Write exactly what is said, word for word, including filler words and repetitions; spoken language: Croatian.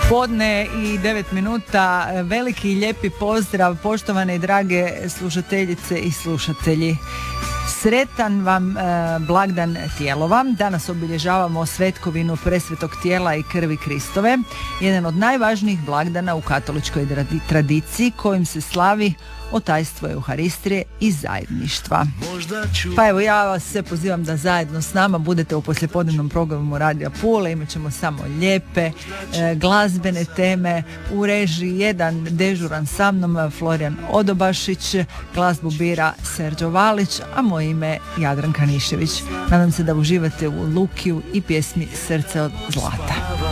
Podne i devet minuta, veliki i lijepi pozdrav poštovane i drage slušateljice i slušatelji. Sretan vam e, blagdan Tijelova. Danas obilježavamo svetkovinu presvetog tijela i krvi Kristove, jedan od najvažnijih blagdana u katoličkoj tradiciji kojim se slavi otajstvo Euharistije i zajedništva. Pa evo, ja vas sve pozivam da zajedno s nama budete u poslijepodnevnom programu Radija Pule. Imat ćemo samo lijepe e, glazbene teme u režiji jedan dežuran sa mnom Florijan Odobašić, glazbu bira Serđo Valić, a moje ime je Jadranka Nišević. Nadam se da uživate u Lukiju i pjesmi Srce od zlata.